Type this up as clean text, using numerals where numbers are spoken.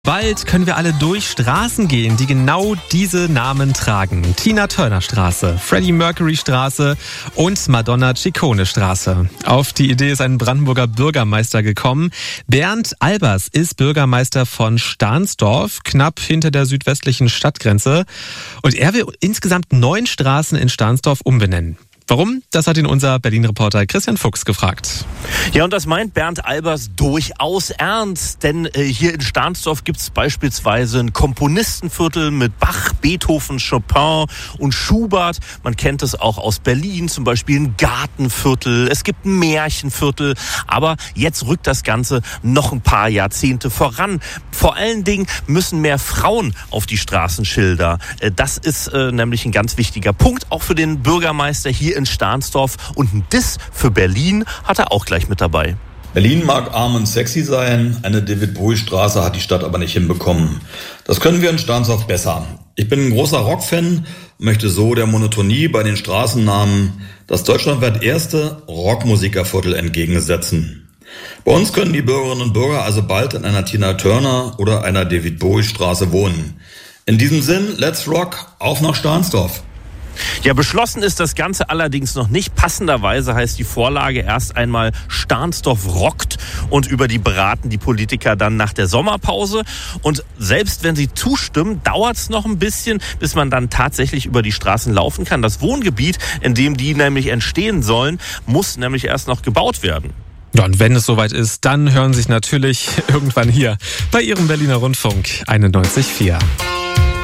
Bald können wir alle durch Straßen gehen, die genau diese Namen tragen. Tina-Turner-Straße, Freddie-Mercury-Straße und Madonna-Ciccone-Straße. Auf die Idee ist ein Brandenburger Bürgermeister gekommen. Bernd Albers ist Bürgermeister von Stahnsdorf, knapp hinter der südwestlichen Stadtgrenze. Und er will insgesamt 9 Straßen in Stahnsdorf umbenennen. Warum? Das hat ihn unser Berlin-Reporter Christian Fuchs gefragt. Ja, und das meint Bernd Albers durchaus ernst. Denn hier in Stahnsdorf gibt es beispielsweise ein Komponistenviertel mit Bach, Beethoven, Chopin und Schubert. Man kennt es auch aus Berlin, zum Beispiel ein Gartenviertel. Es gibt ein Märchenviertel. Aber jetzt rückt das Ganze noch ein paar Jahrzehnte voran. Vor allen Dingen müssen mehr Frauen auf die Straßenschilder. Das ist nämlich ein ganz wichtiger Punkt, auch für den Bürgermeister hier in Stahnsdorf, und ein Diss für Berlin hat er auch gleich mit dabei. Berlin mag arm und sexy sein, eine David-Bowie-Straße hat die Stadt aber nicht hinbekommen. Das können wir in Stahnsdorf besser. Ich bin ein großer Rockfan und möchte so der Monotonie bei den Straßennamen das deutschlandweit erste Rockmusikerviertel entgegensetzen. Bei uns können die Bürgerinnen und Bürger also bald in einer Tina Turner oder einer David-Bowie-Straße wohnen. In diesem Sinn, let's rock, auf nach Stahnsdorf. Ja, beschlossen ist das Ganze allerdings noch nicht. Passenderweise heißt die Vorlage erst einmal Stahnsdorf rockt, und über die beraten die Politiker dann nach der Sommerpause. Und selbst wenn sie zustimmen, dauert es noch ein bisschen, bis man dann tatsächlich über die Straßen laufen kann. Das Wohngebiet, in dem die nämlich entstehen sollen, muss nämlich erst noch gebaut werden. Ja, und wenn es soweit ist, dann hören Sie sich natürlich irgendwann hier bei Ihrem Berliner Rundfunk 91,4.